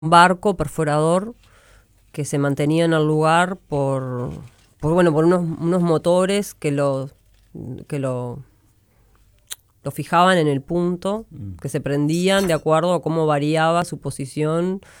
barco perforador que se mantenía en el lugar por unos motores que lo fijaban en el punto, que se prendían de acuerdo a cómo variaba su posición